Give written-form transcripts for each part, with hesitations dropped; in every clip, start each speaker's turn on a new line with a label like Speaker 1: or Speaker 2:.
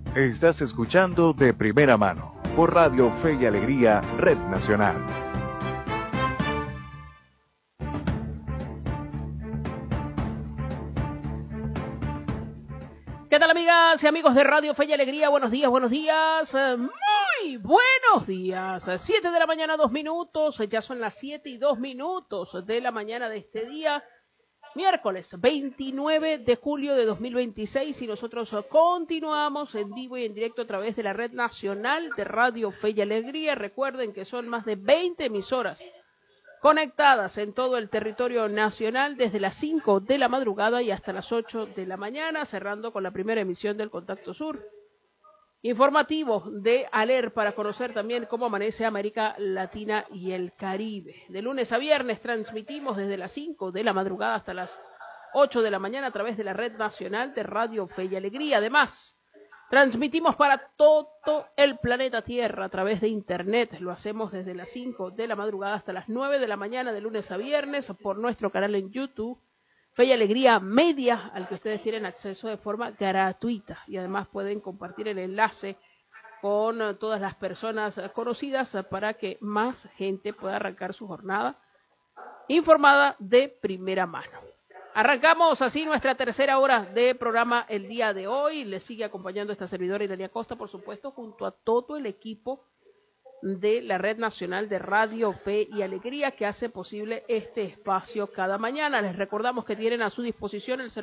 Speaker 1: Estás escuchando De Primera Mano por Radio Fe y Alegría, Red Nacional.
Speaker 2: ¿Qué tal, amigas y amigos de Radio Fe y Alegría? Buenos días, muy buenos días. 7 de la mañana, 2 minutos, ya son las 7:02 de la mañana de este día, miércoles 29 de julio de 2026, y nosotros continuamos en vivo y en directo a través de la Red Nacional de Radio Fe y Alegría. Recuerden que son más de 20 emisoras conectadas en todo el territorio nacional desde las 5 de la madrugada y hasta las 8 de la mañana, cerrando con la primera emisión del Contacto Sur. Informativo de ALER para conocer también cómo amanece América Latina y el Caribe. De lunes a viernes transmitimos desde las 5 de la madrugada hasta las 8 de la mañana a través de la Red Nacional de Radio Fe y Alegría. Además, transmitimos para todo el planeta Tierra a través de Internet. Lo hacemos desde las 5 de la madrugada hasta las 9 de la mañana de lunes a viernes por nuestro canal en YouTube, Fe y Alegría Media, al que ustedes tienen acceso de forma gratuita. Y además pueden compartir el enlace con todas las personas conocidas para que más gente pueda arrancar su jornada informada de primera mano. Arrancamos así nuestra tercera hora de programa el día de hoy. Les sigue acompañando esta servidora Irania Costa, por supuesto, junto a todo el equipo de la Red Nacional de Radio Fe y Alegría que hace posible este espacio cada mañana. Les recordamos que tienen a su disposición el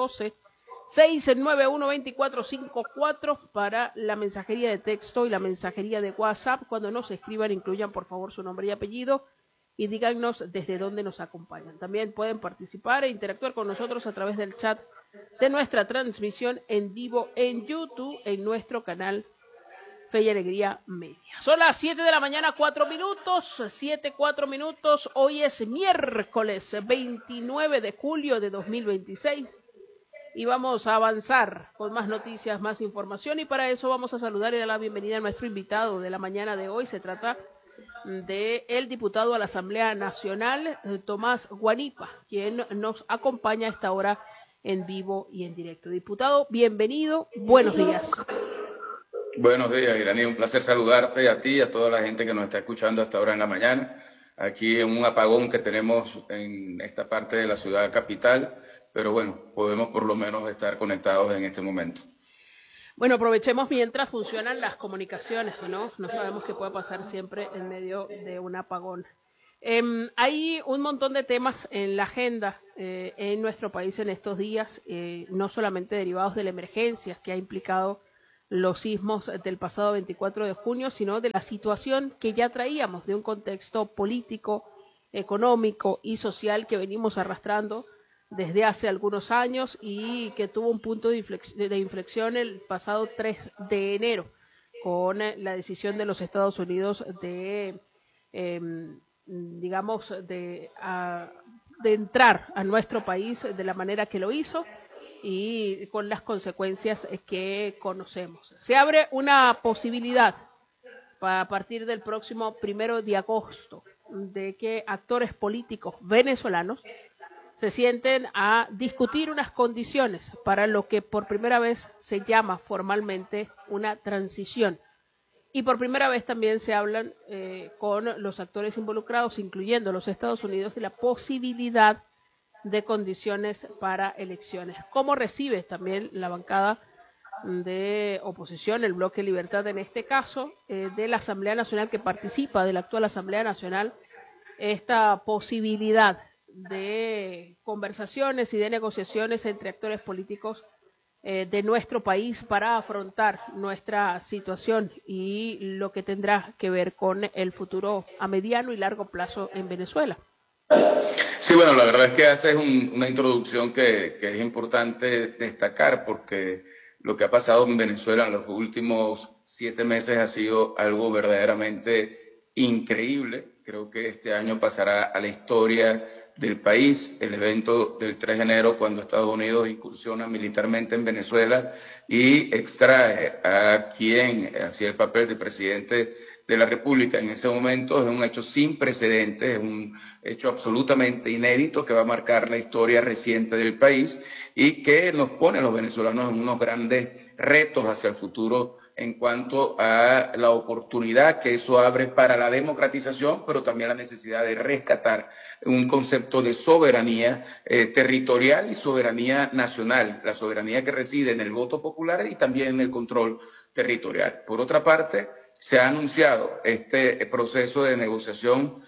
Speaker 2: 0412-691-2454 para la mensajería de texto y la mensajería de WhatsApp. Cuando nos escriban, incluyan por favor su nombre y apellido y díganos desde dónde nos acompañan. También pueden participar e interactuar con nosotros a través del chat de nuestra transmisión en vivo en YouTube, en nuestro canal Fe y Alegría Media. Son las 7 de la mañana, 4 minutos, 7:04 minutos. Hoy es miércoles 29 de julio de 2026 y vamos a avanzar con más noticias, más información, y para eso vamos a saludar y dar la bienvenida a nuestro invitado de la mañana de hoy. Se trata de el diputado a la Asamblea Nacional, Tomás Guanipa, quien nos acompaña a esta hora en vivo y en directo. Diputado, bienvenido, buenos días.
Speaker 3: Buenos días, Irani, un placer saludarte a ti y a toda la gente que nos está escuchando hasta ahora en la mañana, aquí en un apagón que tenemos en esta parte de la ciudad capital, pero bueno, podemos por lo menos estar conectados en este momento.
Speaker 2: Bueno, aprovechemos mientras funcionan las comunicaciones, ¿no? No sabemos qué puede pasar siempre en medio de un apagón. Hay un montón de temas en la agenda en nuestro país en estos días, no solamente derivados de la emergencia que ha implicado los sismos del pasado 24 de junio, sino de la situación que ya traíamos de un contexto político, económico y social que venimos arrastrando desde hace algunos años y que tuvo un punto de inflexión el pasado 3 de enero con la decisión de los Estados Unidos de, de entrar a nuestro país de la manera que lo hizo y con las consecuencias que conocemos. Se abre una posibilidad a partir del próximo 1 de agosto de que actores políticos venezolanos se sienten a discutir unas condiciones para lo que por primera vez se llama formalmente una transición. Y por primera vez también se hablan con los actores involucrados, incluyendo los Estados Unidos, de la posibilidad de condiciones para elecciones. ¿Cómo recibe también la bancada de oposición, el Bloque Libertad en este caso, de la Asamblea Nacional que participa de la actual Asamblea Nacional, esta posibilidad de conversaciones y de negociaciones entre actores políticos de nuestro país para afrontar nuestra situación y lo que tendrá que ver con el futuro a mediano y largo plazo en Venezuela?
Speaker 3: Sí, bueno, la verdad es que haces una introducción que es importante destacar, porque lo que ha pasado en Venezuela en los últimos 7 meses ha sido algo verdaderamente increíble. Creo que este año pasará a la historia del país, el evento del 3 de enero, cuando Estados Unidos incursiona militarmente en Venezuela y extrae a quien hacía el papel de presidente de la República en ese momento es un hecho sin precedentes, es un hecho absolutamente inédito que va a marcar la historia reciente del país y que nos pone a los venezolanos en unos grandes retos hacia el futuro en cuanto a la oportunidad que eso abre para la democratización, pero también la necesidad de rescatar un concepto de soberanía territorial y soberanía nacional, la soberanía que reside en el voto popular y también en el control territorial. Por otra parte, se ha anunciado este proceso de negociación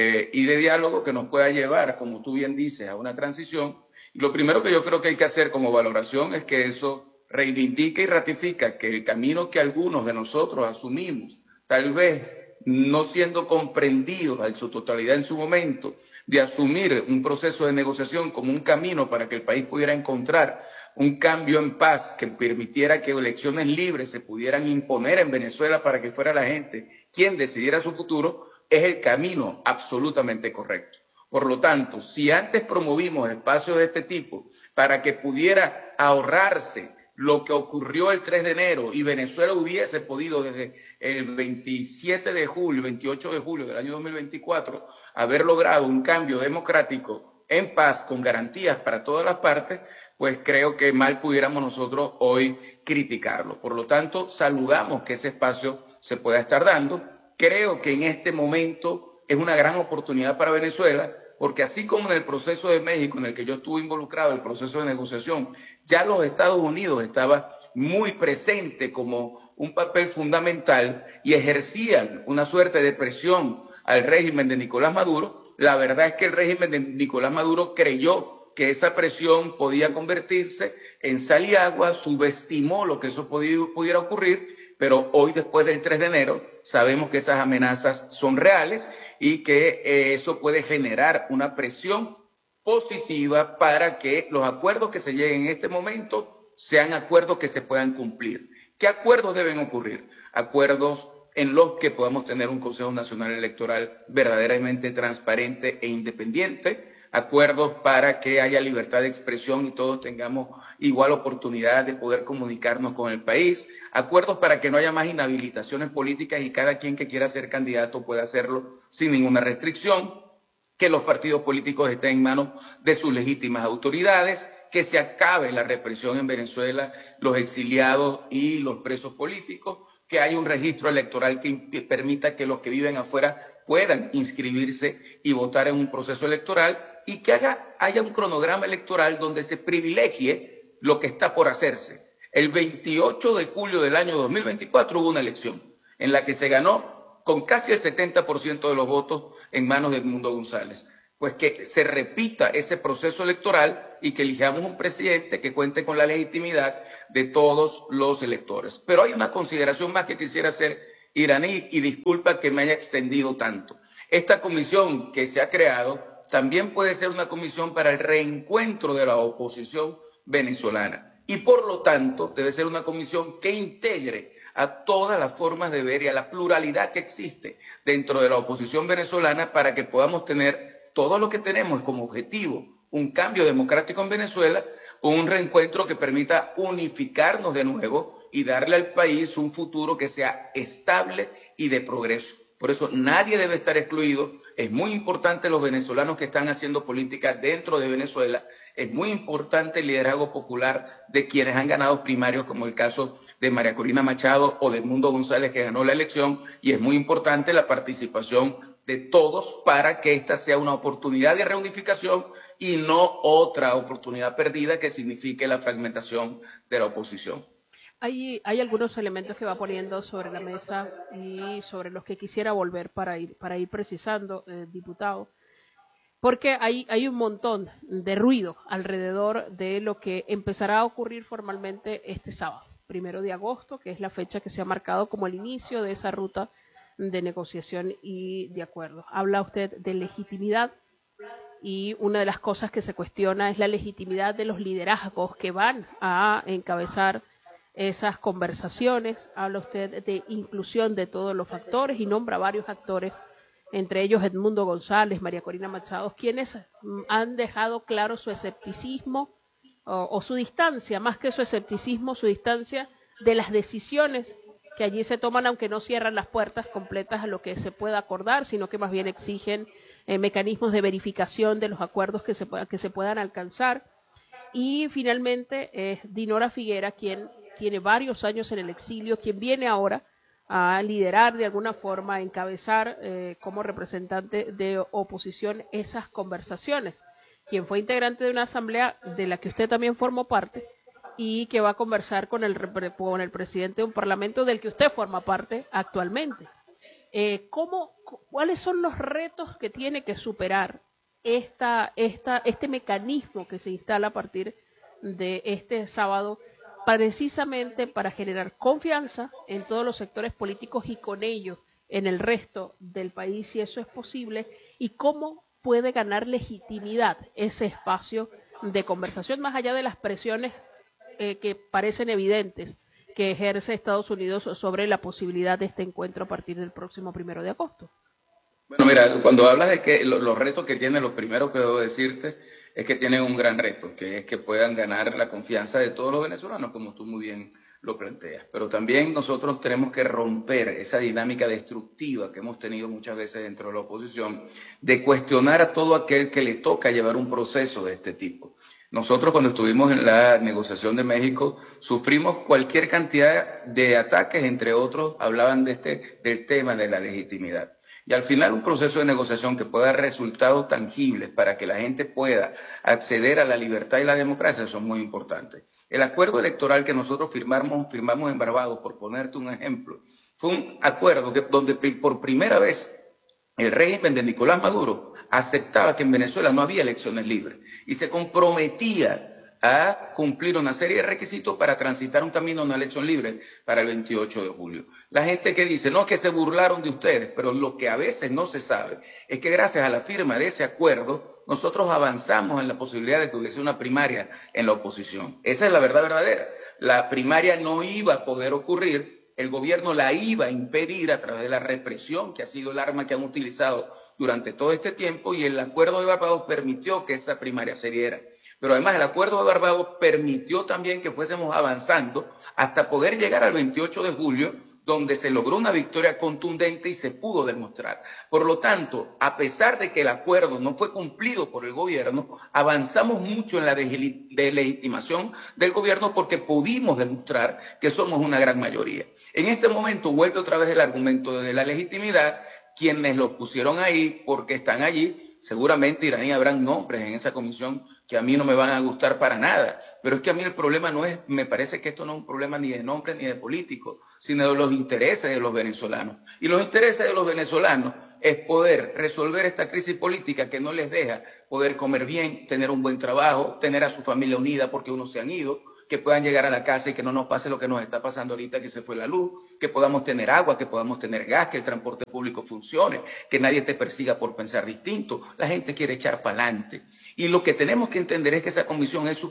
Speaker 3: y de diálogo que nos pueda llevar, como tú bien dices, a una transición. Y lo primero que yo creo que hay que hacer como valoración es que eso reivindica y ratifica que el camino que algunos de nosotros asumimos, tal vez no siendo comprendidos en su totalidad en su momento, de asumir un proceso de negociación como un camino para que el país pudiera encontrar un cambio en paz que permitiera que elecciones libres se pudieran imponer en Venezuela para que fuera la gente quien decidiera su futuro, es el camino absolutamente correcto. Por lo tanto, si antes promovimos espacios de este tipo para que pudiera ahorrarse lo que ocurrió el 3 de enero y Venezuela hubiese podido desde el 27 de julio, 28 de julio del año 2024, haber logrado un cambio democrático en paz con garantías para todas las partes, pues creo que mal pudiéramos nosotros hoy criticarlo. Por lo tanto, saludamos que ese espacio se pueda estar dando. Creo que en este momento es una gran oportunidad para Venezuela, porque así como en el proceso de México, en el que yo estuve involucrado, el proceso de negociación, ya los Estados Unidos estaba muy presente como un papel fundamental y ejercían una suerte de presión al régimen de Nicolás Maduro. La verdad es que el régimen de Nicolás Maduro creyó que esa presión podía convertirse en sal y agua, subestimó lo que eso pudiera ocurrir, pero hoy, después del 3 de enero, sabemos que esas amenazas son reales y que eso puede generar una presión positiva para que los acuerdos que se lleguen en este momento sean acuerdos que se puedan cumplir. ¿Qué acuerdos deben ocurrir? Acuerdos en los que podamos tener un Consejo Nacional Electoral verdaderamente transparente e independiente, acuerdos para que haya libertad de expresión y todos tengamos igual oportunidad de poder comunicarnos con el país, acuerdos para que no haya más inhabilitaciones políticas y cada quien que quiera ser candidato pueda hacerlo sin ninguna restricción, que los partidos políticos estén en manos de sus legítimas autoridades, que se acabe la represión en Venezuela, los exiliados y los presos políticos, que haya un registro electoral que permita que los que viven afuera puedan inscribirse y votar en un proceso electoral y que haya un cronograma electoral donde se privilegie lo que está por hacerse. El 28 de julio del año 2024 hubo una elección en la que se ganó con casi el 70% de los votos en manos de Edmundo González. Pues que se repita ese proceso electoral y que elijamos un presidente que cuente con la legitimidad de todos los electores. Pero hay una consideración más que quisiera hacer, Iraní, y disculpa que me haya extendido tanto. Esta comisión que se ha creado también puede ser una comisión para el reencuentro de la oposición venezolana y por lo tanto debe ser una comisión que integre a todas las formas de ver y a la pluralidad que existe dentro de la oposición venezolana para que podamos tener todo lo que tenemos como objetivo, un cambio democrático en Venezuela, un reencuentro que permita unificarnos de nuevo y darle al país un futuro que sea estable y de progreso. Por eso nadie debe estar excluido. Es muy importante los venezolanos que están haciendo política dentro de Venezuela. Es muy importante el liderazgo popular de quienes han ganado primarios, como el caso de María Corina Machado o de Edmundo González, que ganó la elección. Y es muy importante la participación de todos para que esta sea una oportunidad de reunificación y no otra oportunidad perdida que signifique la fragmentación de la oposición.
Speaker 2: Hay algunos elementos que va poniendo sobre la mesa y sobre los que quisiera volver para ir precisando, diputado, porque hay un montón de ruido alrededor de lo que empezará a ocurrir formalmente este sábado, 1 de agosto, que es la fecha que se ha marcado como el inicio de esa ruta de negociación y de acuerdo. Habla usted de legitimidad y una de las cosas que se cuestiona es la legitimidad de los liderazgos que van a encabezar esas conversaciones. Habla usted de inclusión de todos los factores y nombra varios actores, entre ellos Edmundo González, María Corina Machado, quienes han dejado claro su escepticismo o su distancia, más que su escepticismo, su distancia de las decisiones que allí se toman, aunque no cierran las puertas completas a lo que se pueda acordar, sino que más bien exigen mecanismos de verificación de los acuerdos que se puedan alcanzar. Y finalmente es Dinora Figuera, quien tiene varios años en el exilio, quien viene ahora a liderar de alguna forma, a encabezar como representante de oposición esas conversaciones, quien fue integrante de una asamblea de la que usted también formó parte y que va a conversar con el presidente de un parlamento del que usted forma parte actualmente. ¿Cuáles son los retos que tiene que superar este mecanismo que se instala a partir de este sábado, precisamente para generar confianza en todos los sectores políticos y con ello en el resto del país, si eso es posible, y cómo puede ganar legitimidad ese espacio de conversación más allá de las presiones que parecen evidentes que ejerce Estados Unidos sobre la posibilidad de este encuentro a partir del próximo 1 de agosto?
Speaker 3: Bueno, mira, cuando hablas de que los retos que tienen, lo primero que debo decirte es que tienen un gran reto, que es que puedan ganar la confianza de todos los venezolanos, como tú muy bien lo planteas. Pero también nosotros tenemos que romper esa dinámica destructiva que hemos tenido muchas veces dentro de la oposición, de cuestionar a todo aquel que le toca llevar un proceso de este tipo. Nosotros cuando estuvimos en la negociación de México sufrimos cualquier cantidad de ataques, entre otros hablaban del tema de la legitimidad. Y al final un proceso de negociación que pueda dar resultados tangibles para que la gente pueda acceder a la libertad y la democracia son muy importantes. El acuerdo electoral que nosotros firmamos en Barbados, por ponerte un ejemplo, fue un acuerdo donde por primera vez el régimen de Nicolás Maduro aceptaba que en Venezuela no había elecciones libres y se comprometía a cumplir una serie de requisitos para transitar un camino a una elección libre para el 28 de julio. La gente que dice, no, es que se burlaron de ustedes, pero lo que a veces no se sabe es que gracias a la firma de ese acuerdo, nosotros avanzamos en la posibilidad de que hubiese una primaria en la oposición. Esa es la verdad verdadera. La primaria no iba a poder ocurrir, el gobierno la iba a impedir a través de la represión, que ha sido el arma que han utilizado durante todo este tiempo, y el acuerdo de Barbados permitió que esa primaria se diera. Pero además el acuerdo de Barbados permitió también que fuésemos avanzando hasta poder llegar al 28 de julio, donde se logró una victoria contundente y se pudo demostrar. Por lo tanto, a pesar de que el acuerdo no fue cumplido por el gobierno, avanzamos mucho en la deslegitimación del gobierno porque pudimos demostrar que somos una gran mayoría. En este momento vuelve otra vez el argumento de la legitimidad. Quienes los pusieron ahí, porque están allí, seguramente irán y habrán nombres en esa comisión que a mí no me van a gustar para nada. Pero es que a mí el problema no es, me parece que esto no es un problema ni de nombres ni de políticos, sino de los intereses de los venezolanos. Y los intereses de los venezolanos es poder resolver esta crisis política que no les deja poder comer bien, tener un buen trabajo, tener a su familia unida porque unos se han ido, que puedan llegar a la casa y que no nos pase lo que nos está pasando ahorita, que se fue la luz, que podamos tener agua, que podamos tener gas, que el transporte público funcione, que nadie te persiga por pensar distinto. La gente quiere echar para adelante. Y lo que tenemos que entender es que esa comisión es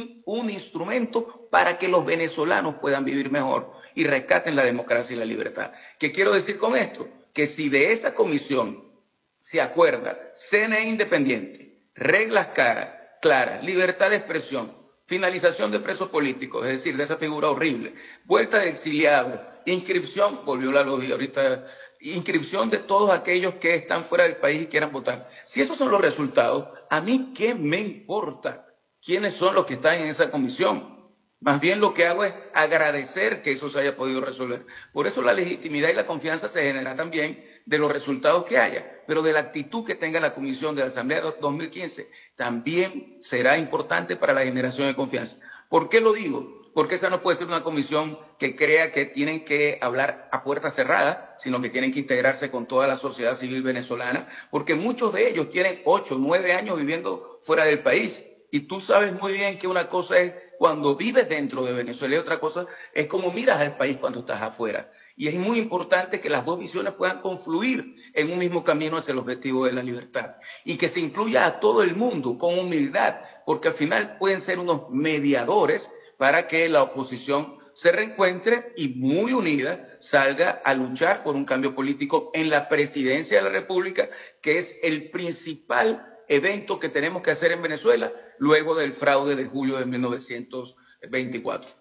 Speaker 3: un instrumento para que los venezolanos puedan vivir mejor y rescaten la democracia y la libertad. ¿Qué quiero decir con esto? Que si de esa comisión se acuerda CNE independiente, reglas claras, libertad de expresión, finalización de presos políticos, es decir, de esa figura horrible, vuelta de exiliados, inscripción, volvió la luz ahorita, inscripción de todos aquellos que están fuera del país y quieran votar. Si esos son los resultados, ¿a mí qué me importa quiénes son los que están en esa comisión? Más bien lo que hago es agradecer que eso se haya podido resolver. Por eso la legitimidad y la confianza se genera también de los resultados que haya, pero de la actitud que tenga la comisión de la Asamblea de 2015 también será importante para la generación de confianza. ¿Por qué lo digo? Porque esa no puede ser una comisión que crea que tienen que hablar a puerta cerrada, sino que tienen que integrarse con toda la sociedad civil venezolana, porque muchos de ellos tienen 8, 9 años viviendo fuera del país. Y tú sabes muy bien que una cosa es cuando vives dentro de Venezuela y otra cosa es como miras al país cuando estás afuera. Y es muy importante que las dos visiones puedan confluir en un mismo camino hacia el objetivo de la libertad. Y que se incluya a todo el mundo con humildad, porque al final pueden ser unos mediadores para que la oposición se reencuentre y muy unida salga a luchar por un cambio político en la presidencia de la República, que es el principal evento que tenemos que hacer en Venezuela luego del fraude de julio de 1924.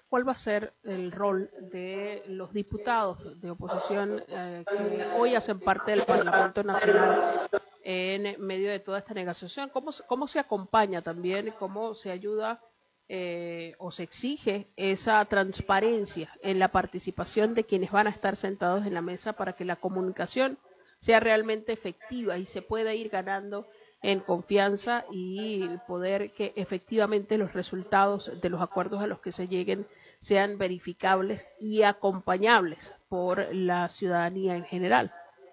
Speaker 2: ¿cuál va a ser el rol de los diputados de oposición que hoy hacen parte del Parlamento Nacional en medio de toda esta negociación? ¿Cómo se acompaña también, cómo se ayuda o se exige esa transparencia en la participación de quienes van a estar sentados en la mesa para que la comunicación sea realmente efectiva y se pueda ir ganando en confianza y poder que efectivamente los resultados de los acuerdos a los que se lleguen sean verificables y acompañables por la ciudadanía en general?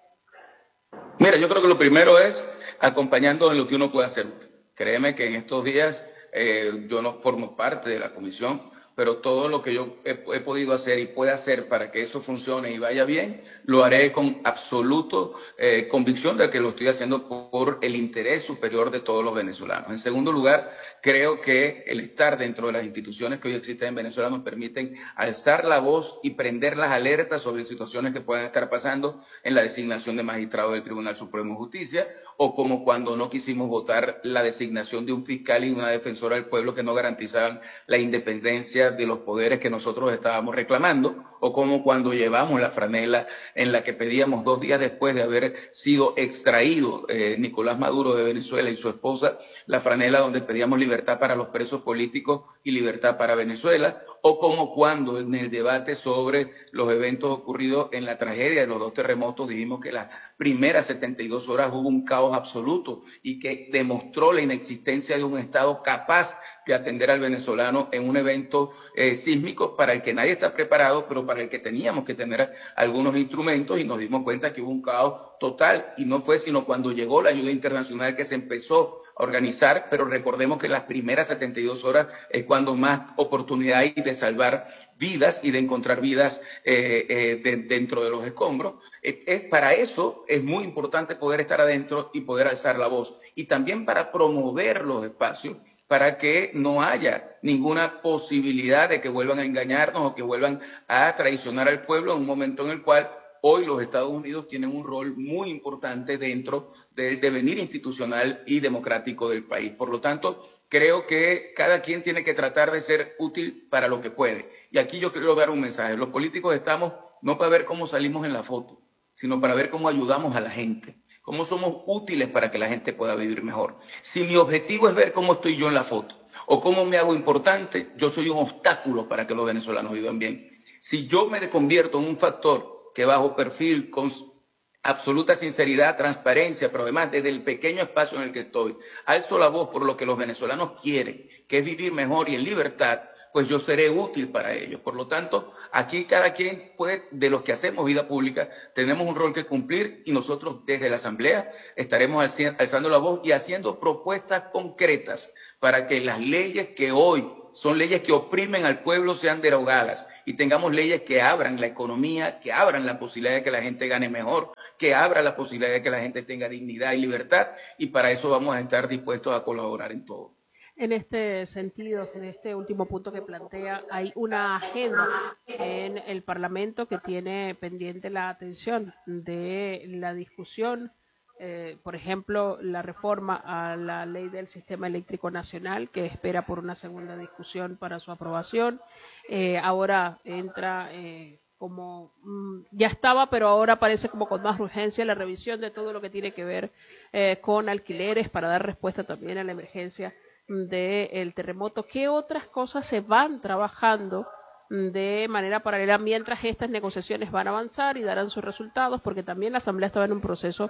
Speaker 3: Mira, yo creo que lo primero es acompañando en lo que uno puede hacer. Créeme que en estos días yo no formo parte de la comisión, pero todo lo que yo he podido hacer y pueda hacer para que eso funcione y vaya bien, lo haré con absoluto convicción de que lo estoy haciendo por el interés superior de todos los venezolanos. En segundo lugar, creo que el estar dentro de las instituciones que hoy existen en Venezuela nos permiten alzar la voz y prender las alertas sobre situaciones que puedan estar pasando en la designación de magistrados del Tribunal Supremo de Justicia, o como cuando no quisimos votar la designación de un fiscal y una defensora del pueblo que no garantizaban la independencia de los poderes que nosotros estábamos reclamando, o como cuando llevamos la franela en la que pedíamos 2 días después de haber sido extraído Nicolás Maduro de Venezuela y su esposa, la franela donde pedíamos libertad para los presos políticos y libertad para Venezuela, o como cuando en el debate sobre los eventos ocurridos en la tragedia de los 2 terremotos dijimos que las primeras 72 horas hubo un caos absoluto y que demostró la inexistencia de un Estado capaz de atender al venezolano en un evento sísmico para el que nadie está preparado, pero para el que teníamos que tener algunos instrumentos, y nos dimos cuenta que hubo un caos total, y no fue sino cuando llegó la ayuda internacional que se empezó a organizar, pero recordemos que las primeras 72 horas es cuando más oportunidad hay de salvar vidas y de encontrar vidas dentro de los escombros. Para eso es muy importante poder estar adentro y poder alzar la voz, y también para promover los espacios para que no haya ninguna posibilidad de que vuelvan a engañarnos o que vuelvan a traicionar al pueblo en un momento en el cual hoy los Estados Unidos tienen un rol muy importante dentro del devenir institucional y democrático del país. Por lo tanto, creo que cada quien tiene que tratar de ser útil para lo que puede. Y aquí yo quiero dar un mensaje. Los políticos estamos no para ver cómo salimos en la foto, sino para ver cómo ayudamos a la gente, cómo somos útiles para que la gente pueda vivir mejor. Si mi objetivo es ver cómo estoy yo en la foto o cómo me hago importante, yo soy un obstáculo para que los venezolanos vivan bien. Si yo me convierto en un factor que bajo perfil, con absoluta sinceridad, transparencia, pero además desde el pequeño espacio en el que estoy, alzo la voz por lo que los venezolanos quieren, que es vivir mejor y en libertad, pues yo seré útil para ellos. Por lo tanto, aquí cada quien puede, de los que hacemos vida pública, tenemos un rol que cumplir, y nosotros desde la Asamblea estaremos alzando la voz y haciendo propuestas concretas para que las leyes que hoy son leyes que oprimen al pueblo sean derogadas y tengamos leyes que abran la economía, que abran la posibilidad de que la gente gane mejor, que abran la posibilidad de que la gente tenga dignidad y libertad, y para eso vamos a estar dispuestos a colaborar en todo.
Speaker 2: En este sentido, en este último punto que plantea, hay una agenda en el Parlamento que tiene pendiente la atención de la discusión, por ejemplo, la reforma a la ley del Sistema Eléctrico Nacional, que espera por una segunda discusión para su aprobación. Ahora entra como ya estaba, pero ahora parece como con más urgencia la revisión de todo lo que tiene que ver con alquileres para dar respuesta también a la emergencia del terremoto. ¿Qué otras cosas se van trabajando de manera paralela mientras estas negociaciones van a avanzar y darán sus resultados? Porque también la Asamblea estaba en un proceso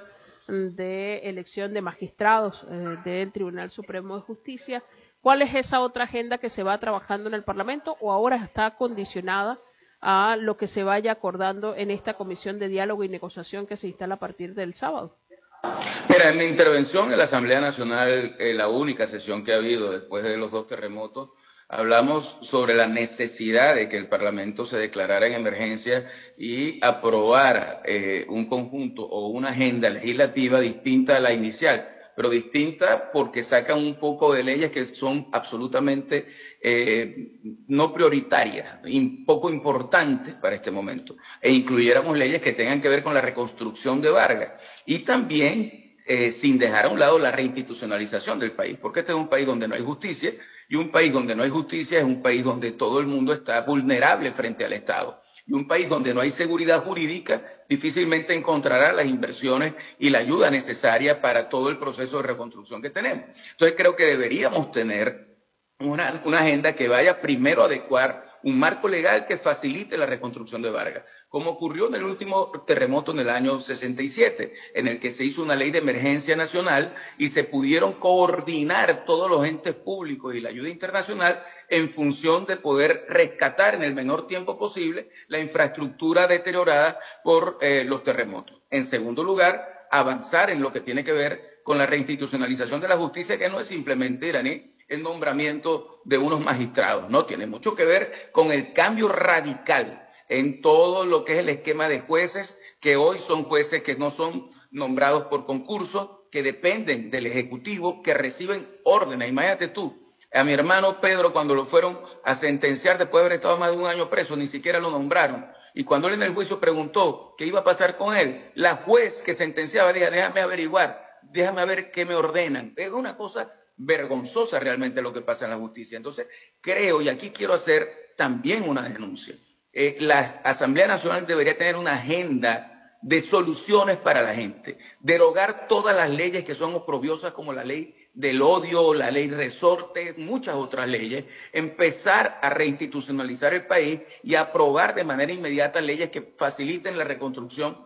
Speaker 2: de elección de magistrados del Tribunal Supremo de Justicia. ¿Cuál es esa otra agenda que se va trabajando en el Parlamento, o ahora está condicionada a lo que se vaya acordando en esta comisión de diálogo y negociación que se instala a partir del sábado?
Speaker 3: Mira, en mi intervención en la Asamblea Nacional, la única sesión que ha habido después de los 2 terremotos, hablamos sobre la necesidad de que el Parlamento se declarara en emergencia y aprobara un conjunto o una agenda legislativa distinta a la inicial, pero distinta porque sacan un poco de leyes que son absolutamente no prioritarias, poco importantes para este momento, e incluyéramos leyes que tengan que ver con la reconstrucción de Vargas, y también sin dejar a un lado la reinstitucionalización del país, porque este es un país donde no hay justicia, y un país donde no hay justicia es un país donde todo el mundo está vulnerable frente al Estado. Y un país donde no hay seguridad jurídica difícilmente encontrará las inversiones y la ayuda necesaria para todo el proceso de reconstrucción que tenemos. Entonces creo que deberíamos tener una agenda que vaya primero a adecuar un marco legal que facilite la reconstrucción de Vargas, como ocurrió en el último terremoto en el año 67, en el que se hizo una ley de emergencia nacional y se pudieron coordinar todos los entes públicos y la ayuda internacional en función de poder rescatar en el menor tiempo posible la infraestructura deteriorada por los terremotos. En segundo lugar, avanzar en lo que tiene que ver con la reinstitucionalización de la justicia, que no es simplemente iraní, el nombramiento de unos magistrados, ¿no? Tiene mucho que ver con el cambio radical en todo lo que es el esquema de jueces, que hoy son jueces que no son nombrados por concurso, que dependen del Ejecutivo, que reciben órdenes. Imagínate tú, a mi hermano Pedro, cuando lo fueron a sentenciar después de haber estado más de un año preso, ni siquiera lo nombraron. Y cuando él en el juicio preguntó qué iba a pasar con él, la juez que sentenciaba dijo, déjame averiguar, déjame ver qué me ordenan. Es una cosa vergonzosa realmente lo que pasa en la justicia. Entonces, creo, y aquí quiero hacer también una denuncia, la Asamblea Nacional debería tener una agenda de soluciones para la gente, derogar todas las leyes que son oprobiosas como la ley del odio, la ley resorte, muchas otras leyes, empezar a reinstitucionalizar el país y aprobar de manera inmediata leyes que faciliten la reconstrucción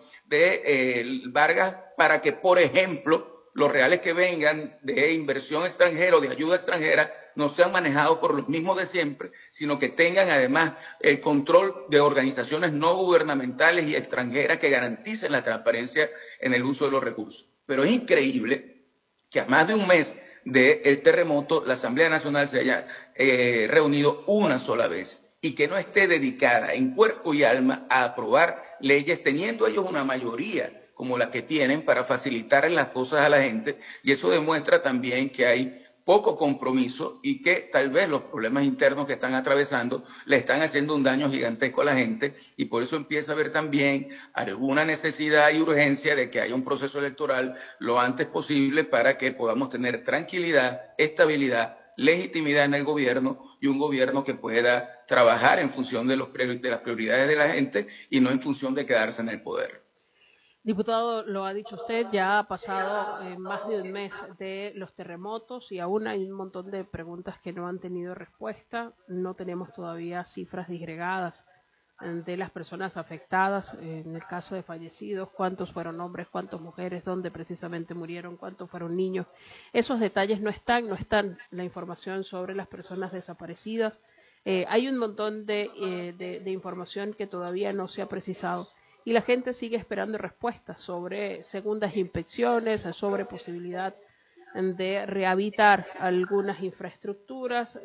Speaker 3: de Vargas para que, por ejemplo, los reales que vengan de inversión extranjera o de ayuda extranjera no sean manejados por los mismos de siempre, sino que tengan además el control de organizaciones no gubernamentales y extranjeras que garanticen la transparencia en el uso de los recursos. Pero es increíble que a más de un mes del terremoto la Asamblea Nacional se haya reunido una sola vez y que no esté dedicada en cuerpo y alma a aprobar leyes, teniendo ellos una mayoría como la que tienen para facilitar las cosas a la gente, y eso demuestra también que hay poco compromiso y que tal vez los problemas internos que están atravesando le están haciendo un daño gigantesco a la gente, y por eso empieza a haber también alguna necesidad y urgencia de que haya un proceso electoral lo antes posible para que podamos tener tranquilidad, estabilidad, legitimidad en el gobierno, y un gobierno que pueda trabajar en función de las prioridades de la gente y no en función de quedarse en el poder.
Speaker 2: Diputado, lo ha dicho usted, ya ha pasado más de un mes de los terremotos y aún hay un montón de preguntas que no han tenido respuesta. No tenemos todavía cifras disgregadas de las personas afectadas. En el caso de fallecidos, cuántos fueron hombres, cuántas mujeres, dónde precisamente murieron, cuántos fueron niños. Esos detalles no están la información sobre las personas desaparecidas. Hay un montón de información que todavía no se ha precisado. Y la gente sigue esperando respuestas sobre segundas inspecciones, sobre posibilidad de rehabilitar algunas infraestructuras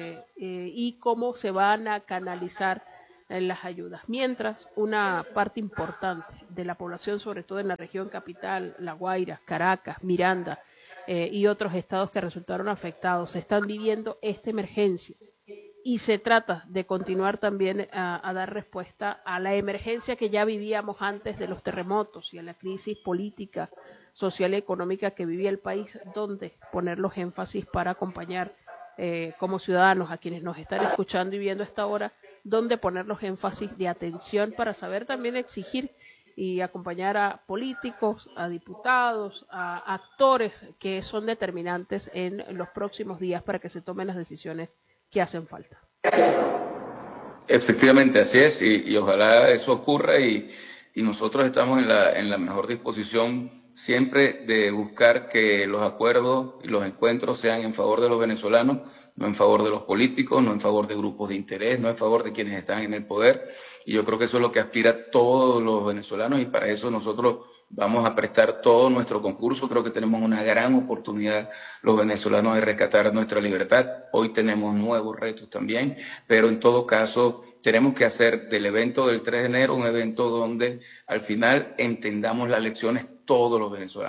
Speaker 2: y cómo se van a canalizar las ayudas. Mientras, una parte importante de la población, sobre todo en la región capital, La Guaira, Caracas, Miranda y otros estados que resultaron afectados, están viviendo esta emergencia. Y se trata de continuar también a dar respuesta a la emergencia que ya vivíamos antes de los terremotos y a la crisis política, social y económica que vivía el país, donde poner los énfasis para acompañar como ciudadanos a quienes nos están escuchando y viendo a esta hora, donde poner los énfasis de atención para saber también exigir y acompañar a políticos, a diputados, a actores que son determinantes en los próximos días para que se tomen las decisiones que hacen falta.
Speaker 3: Efectivamente, así es, y ojalá eso ocurra, y nosotros estamos en la mejor disposición siempre de buscar que los acuerdos y los encuentros sean en favor de los venezolanos, no en favor de los políticos, no en favor de grupos de interés, no en favor de quienes están en el poder, y yo creo que eso es lo que aspira todos los venezolanos, y para eso nosotros vamos a prestar todo nuestro concurso. Creo que tenemos una gran oportunidad los venezolanos de rescatar nuestra libertad. Hoy tenemos nuevos retos también, pero en todo caso tenemos que hacer del evento del 3 de enero un evento donde al final entendamos las lecciones todos los venezolanos.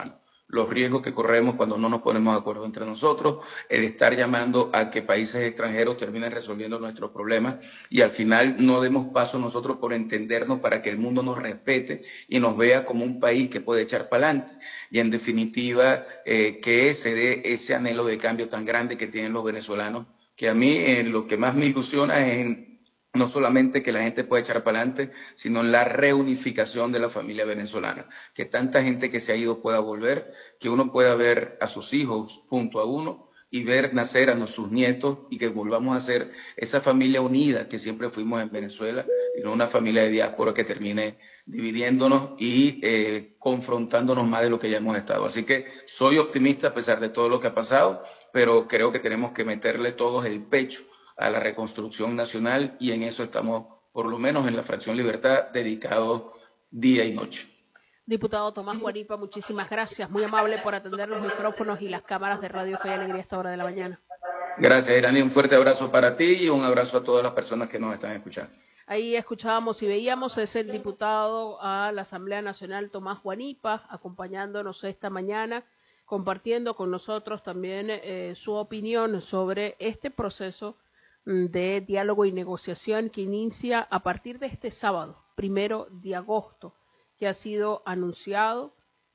Speaker 3: los riesgos que corremos cuando no nos ponemos de acuerdo entre nosotros, el estar llamando a que países extranjeros terminen resolviendo nuestros problemas y al final no demos paso nosotros por entendernos para que el mundo nos respete y nos vea como un país que puede echar para adelante. Y en definitiva, que se dé ese anhelo de cambio tan grande que tienen los venezolanos, que a mí lo que más me ilusiona es en no solamente que la gente pueda echar para adelante, sino en la reunificación de la familia venezolana. Que tanta gente que se ha ido pueda volver, que uno pueda ver a sus hijos junto a uno y ver nacer a sus nietos y que volvamos a ser esa familia unida que siempre fuimos en Venezuela y no una familia de diáspora que termine dividiéndonos y confrontándonos más de lo que ya hemos estado. Así que soy optimista a pesar de todo lo que ha pasado, pero creo que tenemos que meterle todos el pecho a la reconstrucción nacional y en eso estamos, por lo menos en la Fracción Libertad, dedicados día y noche.
Speaker 2: Diputado Tomás Guanipa, muchísimas gracias, muy amable por atender los micrófonos y las cámaras de Radio Fe y Alegría a esta hora de la mañana.
Speaker 3: Gracias, Irani, un fuerte abrazo para ti y un abrazo a todas las personas que nos están escuchando.
Speaker 2: Ahí escuchábamos y veíamos, es el diputado a la Asamblea Nacional Tomás Guanipa, acompañándonos esta mañana, compartiendo con nosotros también su opinión sobre este proceso de diálogo y negociación que inicia a partir de este sábado, 1 de agosto, que ha sido anunciado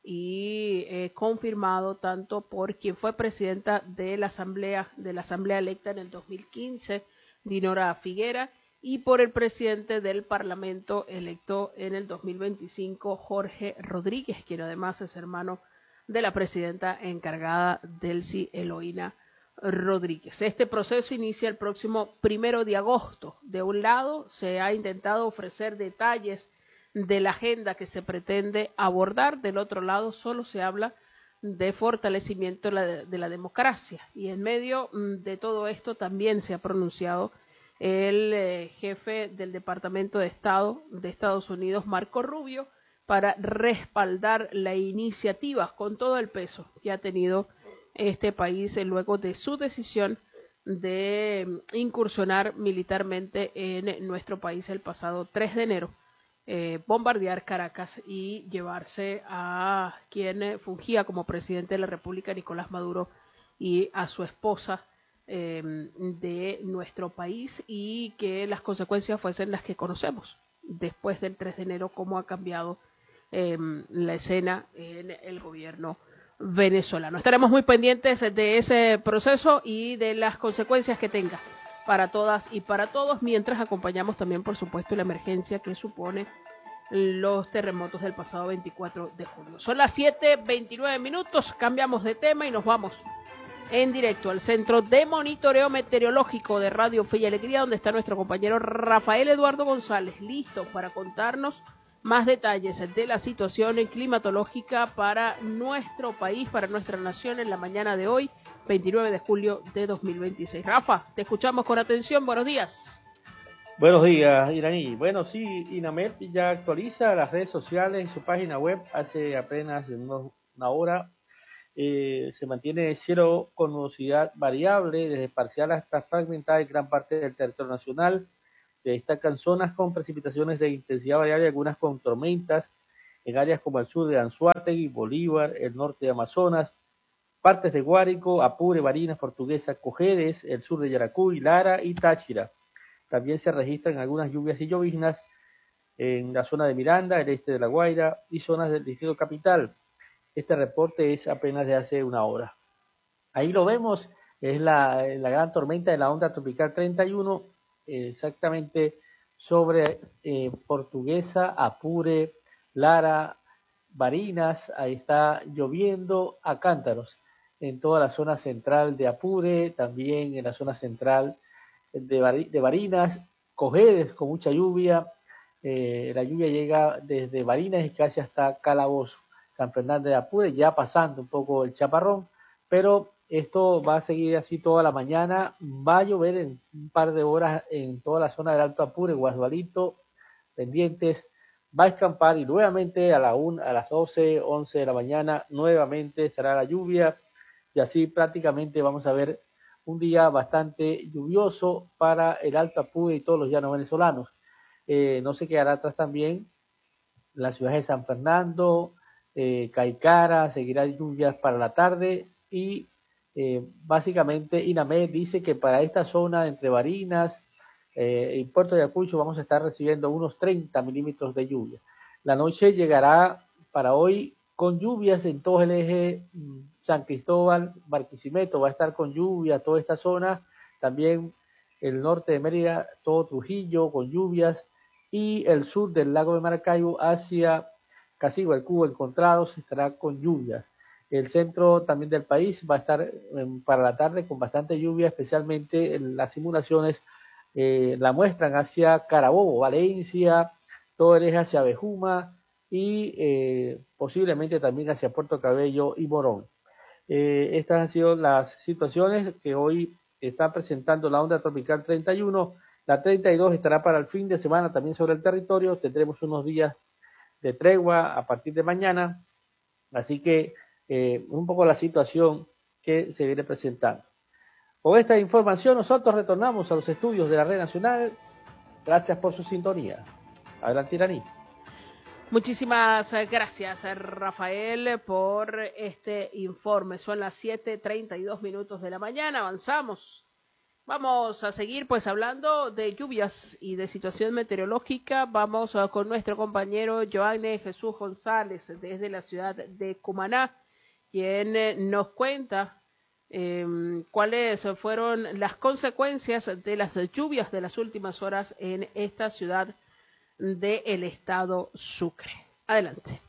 Speaker 2: y confirmado tanto por quien fue presidenta de la Asamblea electa en el 2015, Dinora Figuera, y por el presidente del Parlamento electo en el 2025, Jorge Rodríguez, quien además es hermano de la presidenta encargada, Delcy Eloína Rodríguez. Este proceso inicia el próximo 1 de agosto. De un lado, se ha intentado ofrecer detalles de la agenda que se pretende abordar. Del otro lado, solo se habla de fortalecimiento de la democracia. Y en medio de todo esto también se ha pronunciado el jefe del Departamento de Estado de Estados Unidos, Marco Rubio, para respaldar la iniciativa con todo el peso que ha tenido este país luego de su decisión de incursionar militarmente en nuestro país el pasado 3 de enero, bombardear Caracas y llevarse a quien fungía como presidente de la República, Nicolás Maduro, y a su esposa de nuestro país, y que las consecuencias fuesen las que conocemos después del 3 de enero, cómo ha cambiado la escena en el gobierno venezolano. Estaremos muy pendientes de ese proceso y de las consecuencias que tenga para todas y para todos, mientras acompañamos también, por supuesto, la emergencia que supone los terremotos del pasado 24 de julio. Son las 7:29, cambiamos de tema y nos vamos en directo al Centro de Monitoreo Meteorológico de Radio Fe y Alegría, donde está nuestro compañero Rafael Eduardo González, listo para contarnos más detalles de la situación climatológica para nuestro país, para nuestra nación en la mañana de hoy, 29 de julio de 2026. Rafa, te escuchamos con atención. Buenos días.
Speaker 4: Buenos días, Iraní. Bueno, sí, INAMET ya actualiza las redes sociales y su página web hace apenas una hora. Se mantiene cielo con nubosidad variable, desde parcial hasta fragmentada en gran parte del territorio nacional. Se destacan zonas con precipitaciones de intensidad variable, algunas con tormentas en áreas como el sur de Anzoátegui, Bolívar, el norte de Amazonas, partes de Guárico, Apure, Barinas, Portuguesa, Cojedes, el sur de Yaracuy, Lara y Táchira. También se registran algunas lluvias y lloviznas en la zona de Miranda, el este de La Guaira y zonas del distrito capital. Este reporte es apenas de hace una hora. Ahí lo vemos, es la gran tormenta de la onda tropical 31, exactamente sobre Portuguesa, Apure, Lara, Barinas. Ahí está lloviendo a cántaros en toda la zona central de Apure, también en la zona central de Barinas, Cojedes con mucha lluvia. La lluvia llega desde Barinas y casi hasta Calabozo, San Fernando de Apure, ya pasando un poco el chaparrón, pero esto va a seguir así toda la mañana. Va a llover en un par de horas en toda la zona del Alto Apure, Guasdualito, Pendientes. Va a escampar y nuevamente a las 12, 11 de la mañana nuevamente será la lluvia, y así prácticamente vamos a ver un día bastante lluvioso para el Alto Apure y todos los llanos venezolanos. No se quedará atrás también la ciudad de San Fernando, Caicara, seguirá lluvias para la tarde y básicamente INAMED dice que para esta zona entre Barinas y Puerto de Ayacucho vamos a estar recibiendo unos 30 milímetros de lluvia. La noche llegará para hoy con lluvias en todo el eje San Cristóbal, Barquisimeto, va a estar con lluvia toda esta zona, también el norte de Mérida, todo Trujillo con lluvias, y el sur del lago de Maracaibo hacia Casigua, el Cubo, Encontrados estará con lluvias. El centro también del país va a estar para la tarde con bastante lluvia, especialmente en las simulaciones la muestran hacia Carabobo, Valencia, todo el eje hacia Bejuma y posiblemente también hacia Puerto Cabello y Morón. Estas han sido las situaciones que hoy está presentando la onda tropical 31. La 32 estará para el fin de semana también sobre el territorio. Tendremos unos días de tregua a partir de mañana. Así que un poco la situación que se viene presentando. Con esta información nosotros retornamos a los estudios de la Red Nacional. Gracias por su sintonía. Adelante, Iraní.
Speaker 2: Muchísimas gracias, Rafael, por este informe. Son las 7:32 de la mañana. Avanzamos. Vamos a seguir pues hablando de lluvias y de situación meteorológica. Vamos con nuestro compañero Joanne Jesús González desde la ciudad de Cumaná, quien nos cuenta cuáles fueron las consecuencias de las lluvias de las últimas horas en esta ciudad del estado Sucre. Adelante.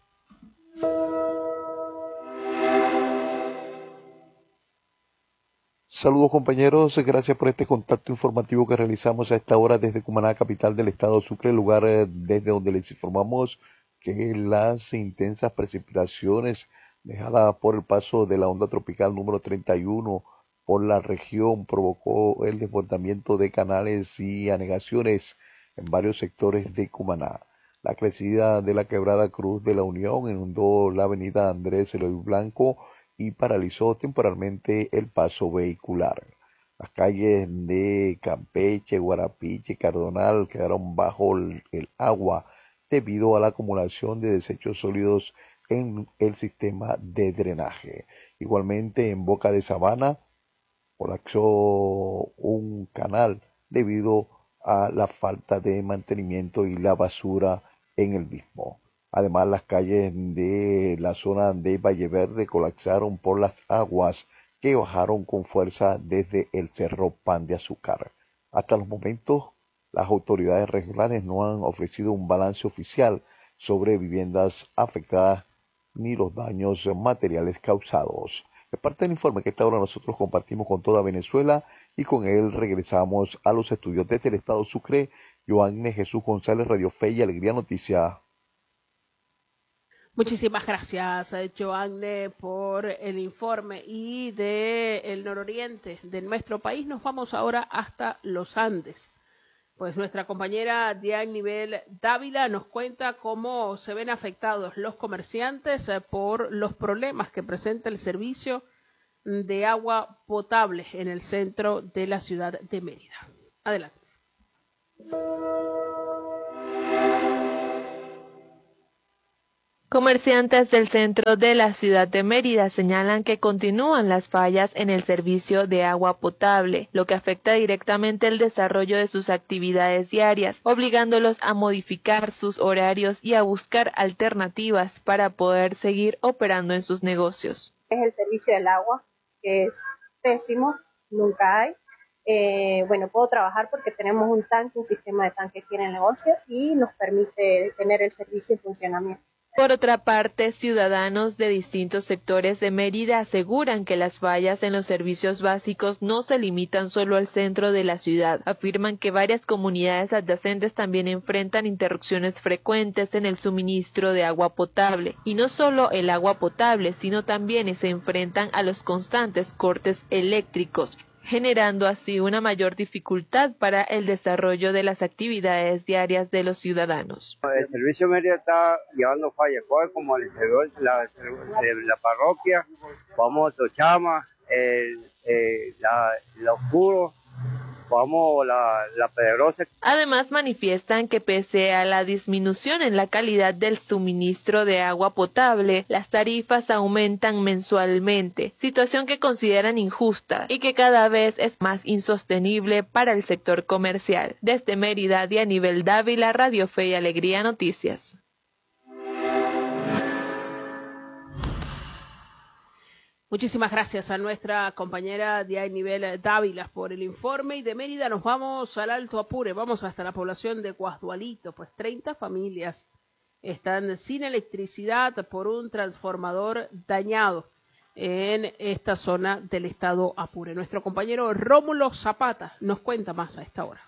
Speaker 1: Saludos compañeros, gracias por este contacto informativo que realizamos a esta hora desde Cumaná, capital del estado Sucre, lugar desde donde les informamos que las intensas precipitaciones dejadas por el paso de la onda tropical número 31 por la región provocó el desbordamiento de canales y anegaciones en varios sectores de Cumaná. La crecida de la quebrada Cruz de la Unión inundó la avenida Andrés Eloy Blanco y paralizó temporalmente el paso vehicular. Las calles de Campeche, Guarapiche y Cardonal quedaron bajo el agua debido a la acumulación de desechos sólidos en el sistema de drenaje. Igualmente en Boca de Sabana colapsó un canal debido a la falta de mantenimiento y la basura en el mismo. Además, las calles de la zona de Valle Verde colapsaron por las aguas que bajaron con fuerza desde el Cerro Pan de Azúcar. Hasta los momentos, las autoridades regionales no han ofrecido un balance oficial sobre viviendas afectadas ni los daños materiales causados. Es parte del informe que esta hora nosotros compartimos con toda Venezuela y con él regresamos a los estudios desde el estado Sucre. Joanne Jesús González, Radio Fe y Alegría Noticias.
Speaker 2: Muchísimas gracias, Joanne, por el informe. Y del nororiente de nuestro país nos vamos ahora hasta los Andes. Pues nuestra compañera Diane Nivel Dávila nos cuenta cómo se ven afectados los comerciantes por los problemas que presenta el servicio de agua potable en el centro de la ciudad de Mérida. Adelante.
Speaker 5: Comerciantes del centro de la ciudad de Mérida señalan que continúan las fallas en el servicio de agua potable, lo que afecta directamente el desarrollo de sus actividades diarias, obligándolos a modificar sus horarios y a buscar alternativas para poder seguir operando en sus negocios.
Speaker 6: Es el servicio del agua, que es pésimo, nunca hay. Puedo trabajar porque tenemos un tanque, un sistema de tanque aquí en el negocio y nos permite tener el servicio en funcionamiento.
Speaker 5: Por otra parte, ciudadanos de distintos sectores de Mérida aseguran que las fallas en los servicios básicos no se limitan solo al centro de la ciudad. Afirman que varias comunidades adyacentes también enfrentan interrupciones frecuentes en el suministro de agua potable. Y no solo el agua potable, sino también se enfrentan a los constantes cortes eléctricos, generando así una mayor dificultad para el desarrollo de las actividades diarias de los ciudadanos.
Speaker 7: El servicio Mérida está llevando fallas, como la parroquia, vamos a Tochama, la Oscuro, ocupamos la pedregosa.
Speaker 5: Además, manifiestan que pese a la disminución en la calidad del suministro de agua potable, las tarifas aumentan mensualmente, situación que consideran injusta y que cada vez es más insostenible para el sector comercial. Desde Mérida, Dianibel Dávila, Radio Fe y Alegría Noticias.
Speaker 2: Muchísimas gracias a nuestra compañera Dianibel Dávila por el informe. Y de Mérida nos vamos al Alto Apure, vamos hasta la población de Guasdualito, pues 30 familias están sin electricidad por un transformador dañado en esta zona del estado Apure. Nuestro compañero Rómulo Zapata nos cuenta más a esta hora.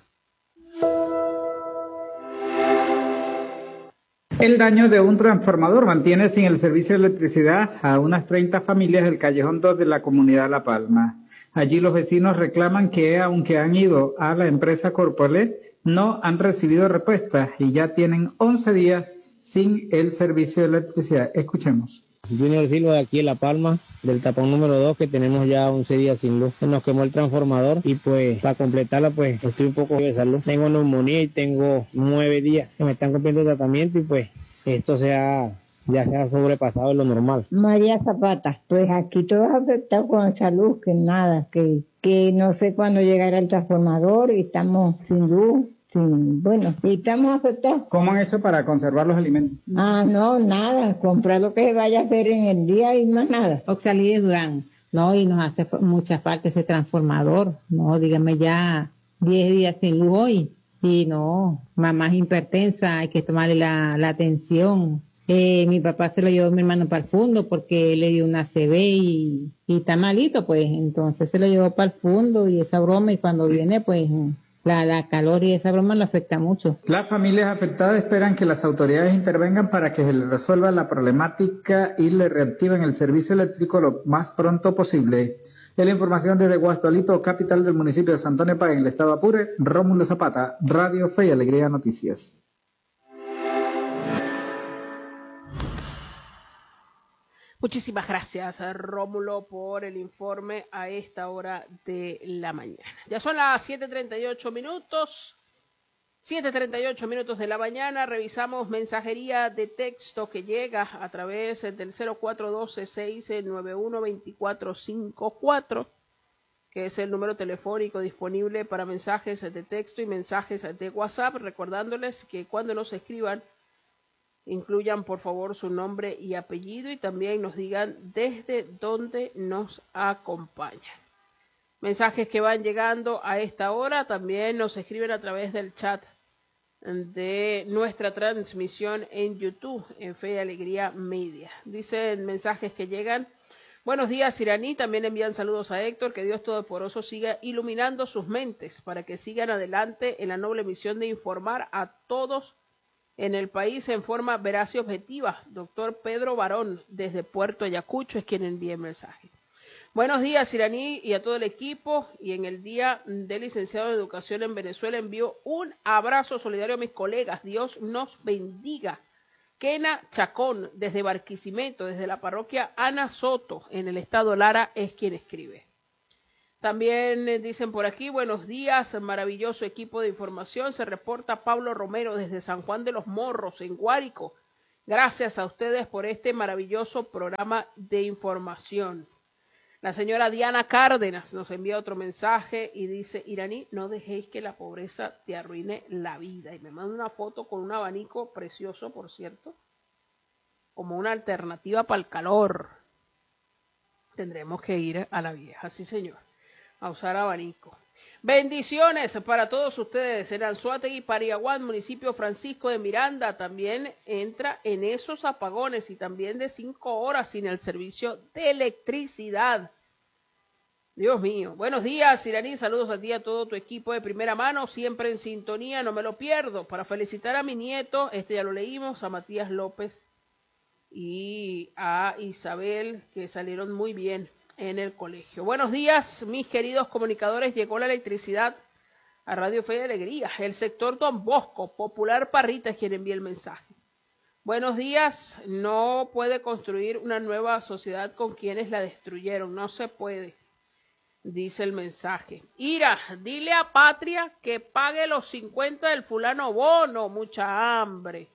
Speaker 8: El daño de un transformador mantiene sin el servicio de electricidad a unas 30 familias del Callejón 2 de la comunidad La Palma. Allí los vecinos reclaman que, aunque han ido a la empresa Corpolet, no han recibido respuesta y ya tienen 11 días sin el servicio de electricidad. Escuchemos.
Speaker 9: Junior Silva de aquí en La Palma, del tapón número 2, que tenemos ya 11 días sin luz. Se nos quemó el transformador y pues para completarla pues estoy un poco de salud. Tengo neumonía y tengo 9 días que me están cumpliendo tratamiento y pues esto ya se ha sobrepasado de lo normal.
Speaker 10: María Zapata, pues aquí todos afectados con salud, que nada, que no sé cuándo llegará el transformador y estamos sin luz. Bueno, y estamos afectados.
Speaker 8: ¿Cómo han hecho para conservar los alimentos?
Speaker 10: No, nada, comprar lo que vaya a hacer en el día y más nada.
Speaker 11: Oxalí de Durán, no, y nos hace mucha falta ese transformador, no, dígame ya 10 días sin luz hoy, y no, mamá es hipertensa, hay que tomarle la atención. Mi papá se lo llevó mi hermano para el fondo porque le dio una ACV y está malito, pues, entonces se lo llevó para el fondo y esa broma, y cuando viene, pues... La calor y esa broma lo afecta mucho.
Speaker 8: Las familias afectadas esperan que las autoridades intervengan para que se les resuelva la problemática y le reactiven el servicio eléctrico lo más pronto posible. Es la información desde Guasdualito, capital del municipio de San Antonio Páez, en el estado Apure. Rómulo Zapata, Radio Fe y Alegría Noticias.
Speaker 2: Muchísimas gracias, Rómulo, por el informe a esta hora de la mañana. Ya son las 7:38 minutos. 7:38 minutos de la mañana. Revisamos mensajería de texto que llega a través del 0412-691-2454, que es el número telefónico disponible para mensajes de texto y mensajes de WhatsApp. Recordándoles que cuando nos escriban, incluyan por favor su nombre y apellido y también nos digan desde dónde nos acompañan. Mensajes que van llegando a esta hora también nos escriben a través del chat de nuestra transmisión en YouTube, en Fe y Alegría Media. Dicen mensajes que llegan: buenos días, Iraní. También envían saludos a Héctor, que Dios Todopoderoso siga iluminando sus mentes para que sigan adelante en la noble misión de informar a todos en el país en forma veraz y objetiva. Doctor Pedro Barón, desde Puerto Ayacucho, es quien envía el mensaje. Buenos días, Iraní, y a todo el equipo. Y en el Día del Licenciado de Educación en Venezuela envío un abrazo solidario a mis colegas. Dios nos bendiga. Kena Chacón, desde Barquisimeto, desde la parroquia Ana Soto, en el estado Lara, es quien escribe. También dicen por aquí: buenos días, maravilloso equipo de información. Se reporta Pablo Romero desde San Juan de los Morros, en Guárico. Gracias a ustedes por este maravilloso programa de información. La señora Diana Cárdenas nos envía otro mensaje y dice: Iraní, no dejéis que la pobreza te arruine la vida. Y me manda una foto con un abanico precioso, por cierto, como una alternativa para el calor. Tendremos que ir a la vieja, sí señor, a usar abanico. Bendiciones para todos ustedes. En Anzoátegui, Pariaguán, municipio Francisco de Miranda, también entra en esos apagones y también de 5 horas sin el servicio de electricidad. Dios mío. Buenos días, Iraní. Saludos a ti y a todo tu equipo de primera mano, siempre en sintonía, no me lo pierdo. Para felicitar a mi nieto, ya lo leímos, a Matías López y a Isabel, que salieron muy bien en el colegio. Buenos días, mis queridos comunicadores. Llegó la electricidad a Radio Fe y Alegría. El sector Don Bosco, Popular Parrita, es quien envía el mensaje. Buenos días. No puede construir una nueva sociedad con quienes la destruyeron. No se puede. dice el mensaje. Ira, dile a Patria que pague los 50 del fulano bono, mucha hambre.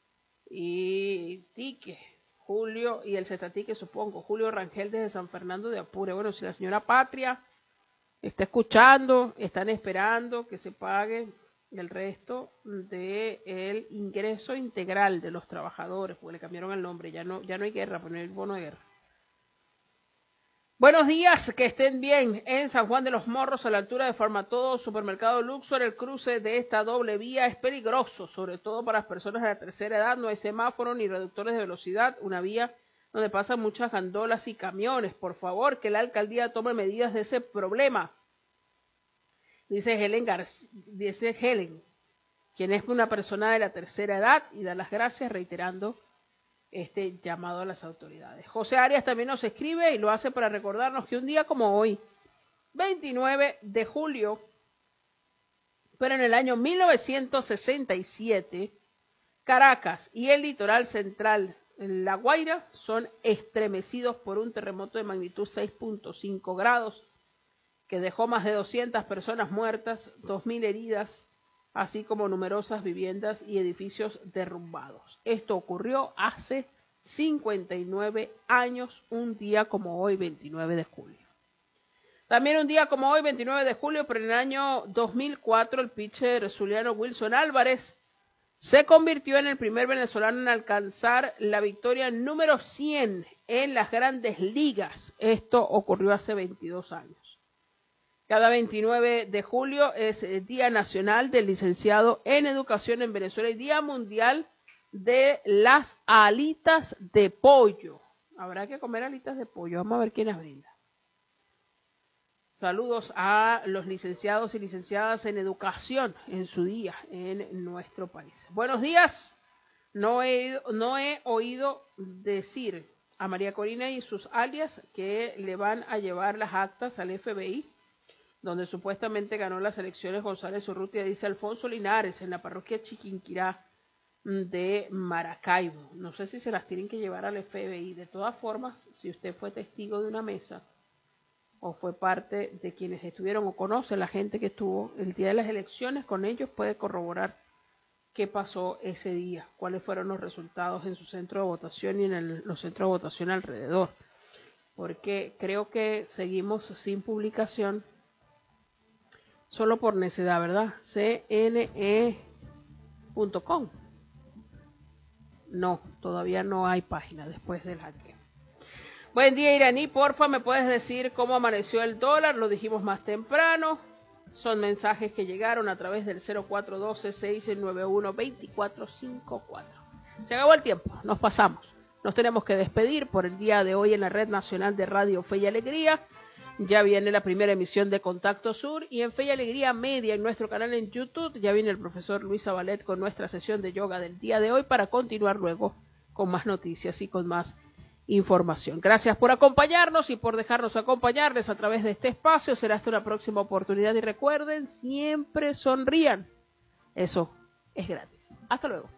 Speaker 2: Y Tique, Julio, y el Cestatique supongo, Julio Rangel desde San Fernando de Apure. Bueno, si la señora Patria está escuchando, están esperando que se pague el resto del ingreso integral de los trabajadores, porque le cambiaron el nombre, ya no hay guerra, pero no hay bono de guerra. Buenos días, que estén bien. En San Juan de los Morros, a la altura de Farmatodo, Supermercado Luxor, el cruce de esta doble vía es peligroso, sobre todo para las personas de la tercera edad. No hay semáforo ni reductores de velocidad, una vía donde pasan muchas gandolas y camiones. Por favor, que la alcaldía tome medidas de ese problema. Dice Helen, quien es una persona de la tercera edad, y da las gracias reiterando este llamado a las autoridades. José Arias también nos escribe y lo hace para recordarnos que un día como hoy, 29 de julio, pero en el año 1967, Caracas y el litoral central, en La Guaira, son estremecidos por un terremoto de magnitud 6.5 grados, que dejó más de 200 personas muertas, 2.000 heridas, así como numerosas viviendas y edificios derrumbados. Esto ocurrió hace 59 años, un día como hoy, 29 de julio. También un día como hoy, 29 de julio, pero en el año 2004, el pitcher zuliano Wilson Álvarez se convirtió en el primer venezolano en alcanzar la victoria número 100 en las grandes ligas. Esto ocurrió hace 22 años. Cada 29 de julio es Día Nacional del Licenciado en Educación en Venezuela y Día Mundial de las alitas de pollo. Habrá que comer alitas de pollo. Vamos a ver quién las brinda. Saludos a los licenciados y licenciadas en educación en su día en nuestro país. Buenos días. No he oído decir a María Corina y sus alias que le van a llevar las actas al FBI, donde supuestamente ganó las elecciones González Urrutia, dice Alfonso Linares, en la parroquia Chiquinquirá de Maracaibo. No sé si se las tienen que llevar al FBI. De todas formas, si usted fue testigo de una mesa o fue parte de quienes estuvieron o conoce a la gente que estuvo el día de las elecciones con ellos, puede corroborar qué pasó ese día, cuáles fueron los resultados en su centro de votación y en los centros de votación alrededor. Porque creo que seguimos sin publicación solo por necedad, ¿verdad? cne.com. No, todavía no hay página después del hackeo. Buen día, Iraní, porfa, ¿me puedes decir cómo amaneció el dólar? Lo dijimos más temprano. Son mensajes que llegaron a través del 0412-691-2454. Se acabó el tiempo, nos pasamos. Nos tenemos que despedir por el día de hoy en la Red Nacional de Radio Fe y Alegría. Ya viene la primera emisión de Contacto Sur y en Fe y Alegría Media, en nuestro canal en YouTube, ya viene el profesor Luis Zabalet con nuestra sesión de yoga del día de hoy para continuar luego con más noticias y con más información. Gracias por acompañarnos y por dejarnos acompañarles a través de este espacio. Será hasta una próxima oportunidad y recuerden, siempre sonrían. Eso es gratis. Hasta luego.